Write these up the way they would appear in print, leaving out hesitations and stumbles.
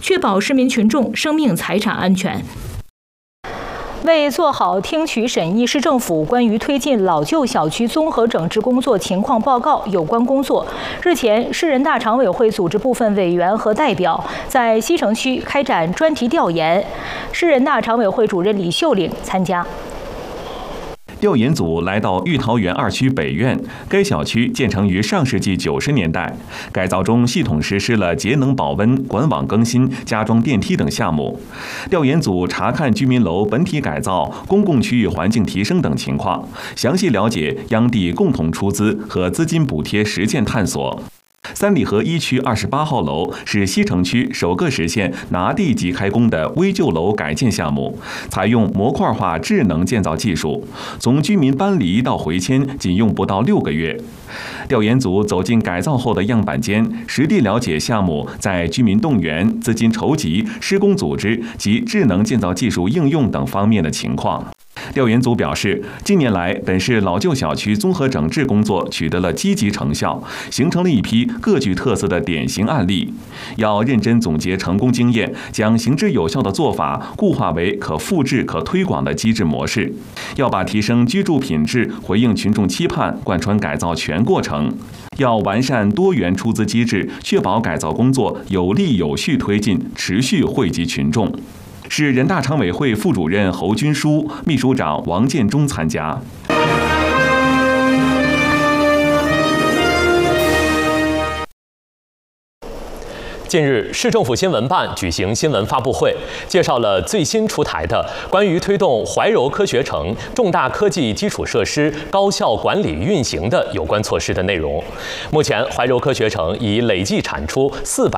确保市民群众生命财产安全。为做好听取审议市政府关于推进老旧小区综合整治工作情况报告有关工作，日前，市人大常委会组织部分委员和代表在西城区开展专题调研，市人大常委会主任李秀玲参加。 调研组来到玉桃园2区北苑，该小区建成于上世纪90年代，改造中系统实施了节能保温、管网更新、加装电梯等项目。调研组查看居民楼本体改造、公共区域环境提升等情况，详细了解央地共同出资和资金补贴实践探索。三里河1区28号楼是西城区首个实现拿地即开工的危旧楼改建项目，采用模块化智能建造技术，从居民搬离到回迁仅用不到6个月。调研组走进改造后的样板间，实地了解项目在居民动员、资金筹集、施工组织及智能建造技术应用等方面的情况。调研组表示，近年来本市老旧小区综合整治工作取得了积极成效，形成了一批各具特色的典型案例。要认真总结成功经验，将行之有效的做法固化为可复制、可推广的机制模式。要把提升居住品质、回应群众期盼贯穿改造全过程。要完善多元出资机制，确保改造工作有力有序推进，持续惠及群众。市人大常委会副主任侯军书、秘书长王建中参加。 近日，市政府新闻办举行新闻发布会，介绍了最新出台的关于推动怀柔科学城重大科技基础设施高效管理运行的有关措施的内容。目前，怀柔科学城已累计产出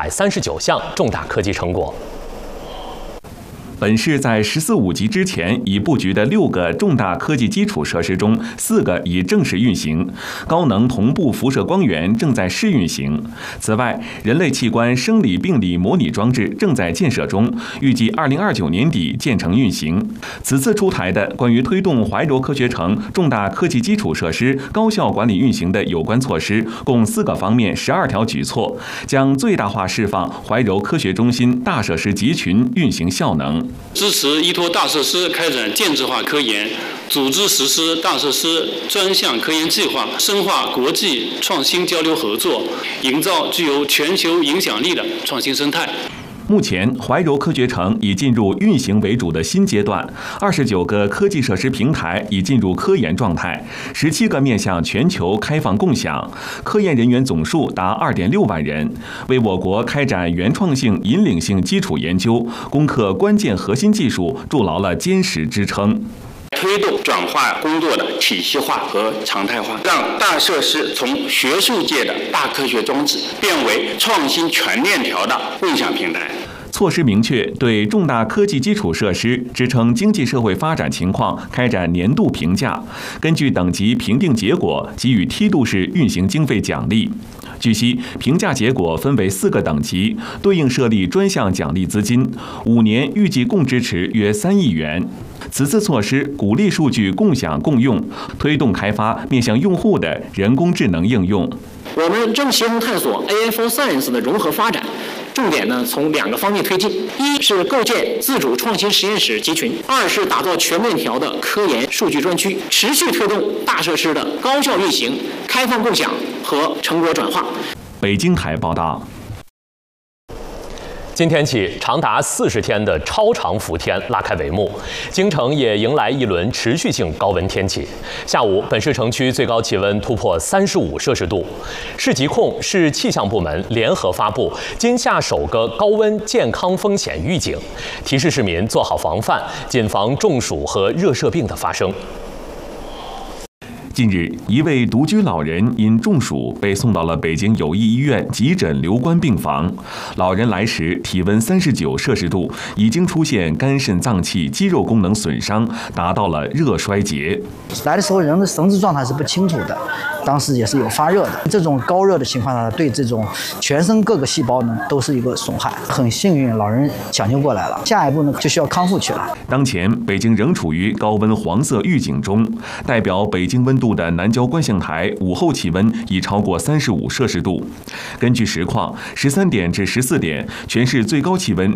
439项重大科技成果。 本市在“十四五”级之前已布局的6个重大科技基础设施中，4个已正式运行，高能同步辐射光源正在试运行。此外，人类器官生理病理模拟装置正在建设中，预计2029年底建成运行。此次出台的关于推动怀柔科学城重大科技基础设施高效管理运行的有关措施，共4个方面12条举措，将最大化释放怀柔科学中心大设施集群运行效能。 支持依托大设施开展建制化科研，组织实施大设施专项科研计划，深化国际创新交流合作，营造具有全球影响力的创新生态。 目前，怀柔科学城已进入运行为主的新阶段，29个科技设施平台已进入科研状态，17个面向全球开放共享，科研人员总数达2.6万人，为我国开展原创性、引领性基础研究、攻克关键核心技术筑牢了坚实支撑。 推动转化工作的体系化和常态化，让大设施从学术界的大科学装置变为创新全链条的共享平台。 措施明确对重大科技基础设施支撑经济社会发展情况开展年度评价，根据等级评定结果给予梯度式运行经费奖励。据悉，评价结果分为4个等级，对应设立专项奖励资金，5年预计共支持约3亿元。此次措施鼓励数据共享共用，推动开发面向用户的人工智能应用。 我们正协同探索 AI for Science 的融合发展，重点呢从2个方面推进：一是构建自主创新实验室集群；2是打造全链条的科研数据专区，持续推动大设施的高效运行、开放共享和成果转化。 北京台报道。 今天起，长达40天的超长伏天拉开帷幕，京城也迎来一轮持续性高温天气。下午，本市城区最高气温突破35摄氏度，市疾控、市气象部门联合发布今夏首个高温健康风险预警，提示市民做好防范，谨防中暑和热射病的发生。 近日，一位独居老人因中暑被送到了北京友谊医院急诊留观病房。老人来时体温39摄氏度，已经出现肝肾脏器肌肉功能损伤，达到了热衰竭。 来的时候人的神志状态是不清楚的，当时也是有发热的。这种高热的情况下，对这种全身各个细胞呢都是一个损害。很幸运，老人抢救过来了，下一步呢就需要康复去了。 当前，北京仍处于高温黄色预警中，代表北京温度的南郊观象台午后气温已超过35摄氏度。根据实况，13点至14点，全市最高气温